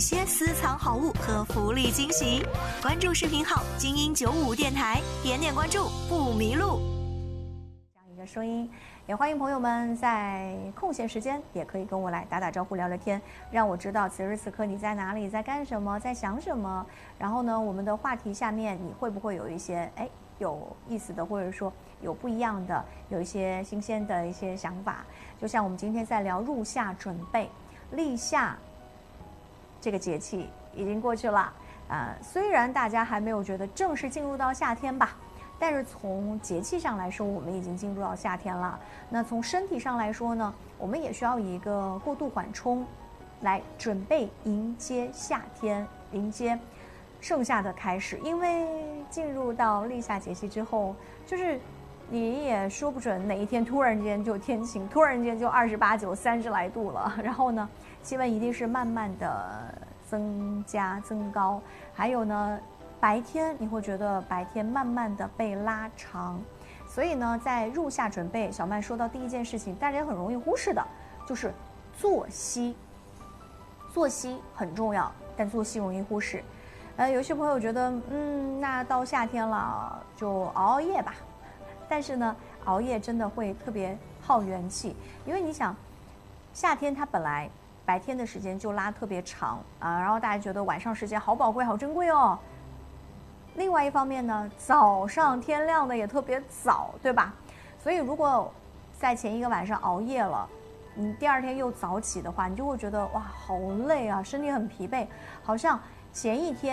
些私藏好物和福利惊喜。关注视频号“精英95电台”，点点关注不迷路。这样一个声音，也欢迎朋友们在空闲时间也可以跟我来打打招呼、聊聊天，让我知道此时此刻你在哪里，在干什么，在想什么。然后呢，我们的话题下面你会不会有一些有意思的，或者说有不一样的，有一些新鲜的一些想法？就像我们今天在聊入夏准备，立夏这个节气已经过去了，虽然大家还没有觉得正式进入到夏天吧，但是从节气上来说，我们已经进入到夏天了。那从身体上来说呢，我们也需要一个过渡缓冲，来准备迎接夏天，迎接盛夏的开始。因为进入到立夏节气之后，就是你也说不准哪一天突然间就天晴，突然间就28、9、30来度了。然后呢，气温一定是慢慢的增加增高，还有呢，白天你会觉得白天慢慢的被拉长。所以呢，在入夏准备，小曼说到第一件事情，大家很容易忽视的就是作息。作息很重要，但作息容易忽视。有些朋友觉得，那到夏天了就熬夜吧。但是呢，熬夜真的会特别耗元气，因为你想，夏天它本来白天的时间就拉特别长然后大家觉得晚上时间好宝贵、好珍贵哦。另外一方面呢，早上天亮的也特别早，对吧？所以如果在前一个晚上熬夜了，你第二天又早起的话，你就会觉得哇，好累啊，身体很疲惫，好像前一天